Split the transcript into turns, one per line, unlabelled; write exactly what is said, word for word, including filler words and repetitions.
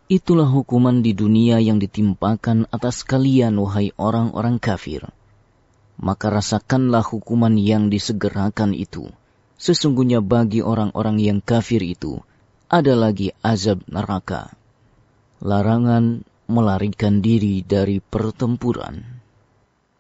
Itulah hukuman di dunia yang ditimpakan atas kalian, wahai orang-orang kafir. Maka rasakanlah hukuman yang disegerakan itu. Sesungguhnya bagi orang-orang yang kafir itu ada lagi azab neraka. Larangan melarikan diri dari pertempuran.